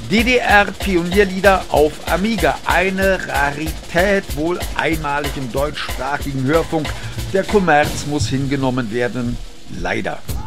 DDR-Pionierlieder auf Amiga. Eine Rarität, wohl einmalig im deutschsprachigen Hörfunk. Der Kommerz muss hingenommen werden. Leider.